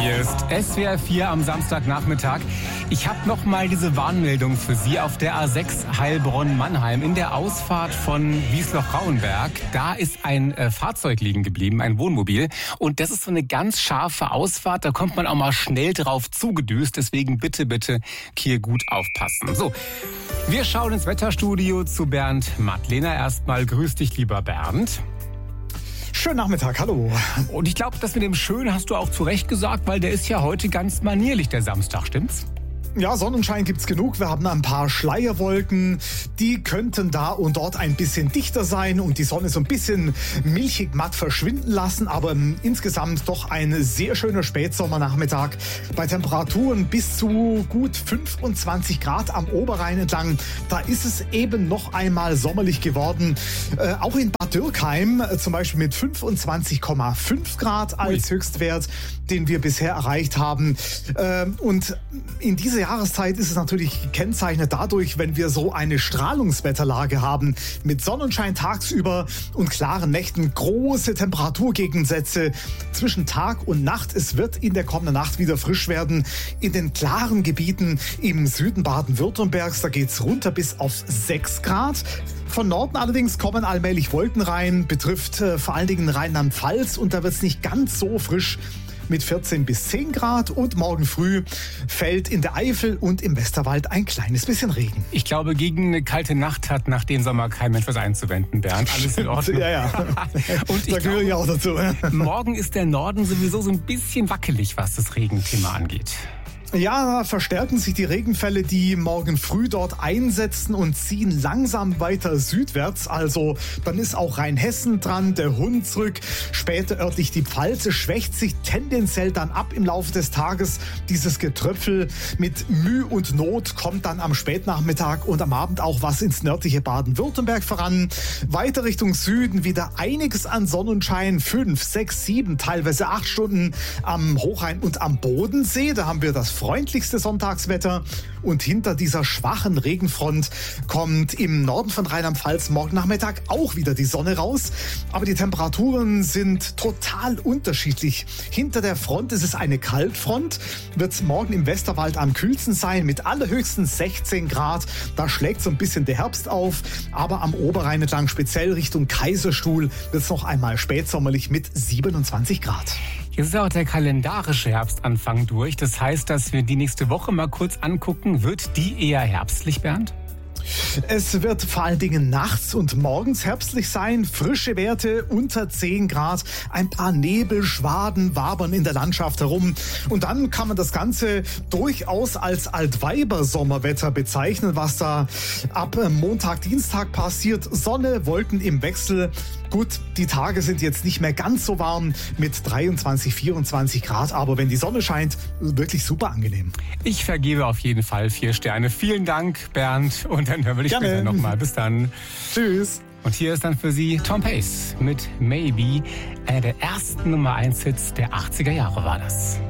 Hier ist SWR 4 am Samstagnachmittag. Ich habe noch mal diese Warnmeldung für Sie auf der A6 Heilbronn-Mannheim in der Ausfahrt von Wiesloch-Rauenberg. Da ist ein Fahrzeug liegen geblieben, ein Wohnmobil. Und das ist so eine ganz scharfe Ausfahrt. Da kommt man auch mal schnell drauf zugedüst. Deswegen bitte hier gut aufpassen. So, wir schauen ins Wetterstudio zu Bernd Madlener. Erstmal grüß dich, lieber Bernd. Schönen Nachmittag, hallo. Und ich glaube, das mit dem Schön hast du auch zu Recht gesagt, weil der ist ja heute ganz manierlich, der Samstag, stimmt's? Ja, Sonnenschein gibt's genug. Wir haben ein paar Schleierwolken. Die könnten da und dort ein bisschen dichter sein und die Sonne so ein bisschen milchig matt verschwinden lassen. Aber insgesamt doch ein sehr schöner Spätsommernachmittag bei Temperaturen bis zu gut 25 Grad am Oberrhein entlang. Da ist es eben noch einmal sommerlich geworden. Auch in Bad Dürkheim zum Beispiel mit 25,5 Grad als Höchstwert, den wir bisher erreicht haben. Und in dieser Jahreszeit ist es natürlich gekennzeichnet dadurch, wenn wir so eine Strahlungswetterlage haben mit Sonnenschein tagsüber und klaren Nächten, große Temperaturgegensätze zwischen Tag und Nacht. Es wird in der kommenden Nacht wieder frisch werden. In den klaren Gebieten im Süden Baden-Württembergs, da geht's runter bis auf 6 Grad. Von Norden allerdings kommen allmählich Wolken rein, betrifft vor allen Dingen Rheinland-Pfalz und da wird's nicht ganz so frisch mit 14 bis 10 Grad und morgen früh fällt in der Eifel und im Westerwald ein kleines bisschen Regen. Ich glaube, gegen eine kalte Nacht hat nach dem Sommer kein Mensch was einzuwenden, Bernd. Alles in Ordnung. Ja. Und da gehöre ich auch dazu. Morgen ist der Norden sowieso so ein bisschen wackelig, was das Regenthema angeht. Ja, da verstärken sich die Regenfälle, die morgen früh dort einsetzen und ziehen langsam weiter südwärts. Also dann ist auch Rheinhessen dran, der Hunsrück, später örtlich die Pfalz. Es schwächt sich tendenziell dann ab im Laufe des Tages. Dieses Getröpfel mit Mühe und Not kommt dann am Spätnachmittag und am Abend auch was ins nördliche Baden-Württemberg voran. Weiter Richtung Süden wieder einiges an Sonnenschein, 5, 6, 7, teilweise 8 Stunden am Hochrhein und am Bodensee. Da haben wir das freundlichste Sonntagswetter und hinter dieser schwachen Regenfront kommt im Norden von Rheinland-Pfalz morgen Nachmittag auch wieder die Sonne raus. Aber die Temperaturen sind total unterschiedlich. Hinter der Front ist es eine Kaltfront, wird es morgen im Westerwald am kühlsten sein mit allerhöchstens 16 Grad. Da schlägt so ein bisschen der Herbst auf, aber am Oberrhein entlang, speziell Richtung Kaiserstuhl, wird es noch einmal spätsommerlich mit 27 Grad. Jetzt ist auch der kalendarische Herbstanfang durch. Das heißt, dass wir die nächste Woche mal kurz angucken. Wird die eher herbstlich, Bernd? Es wird vor allen Dingen nachts und morgens herbstlich sein. Frische Werte unter 10 Grad. Ein paar Nebelschwaden wabern in der Landschaft herum. Und dann kann man das Ganze durchaus als Altweiber-Sommerwetter bezeichnen, was da ab Montag, Dienstag passiert. Sonne, Wolken im Wechsel. Gut, die Tage sind jetzt nicht mehr ganz so warm mit 23, 24 Grad. Aber wenn die Sonne scheint, wirklich super angenehm. Ich vergebe auf jeden Fall 4 Sterne. Vielen Dank, Bernd. Und dann hören wir dich später nochmal. Bis dann. Tschüss. Und hier ist dann für Sie Tom Pace mit Maybe. Einer der ersten Nummer 1 Hits der 80er Jahre war das.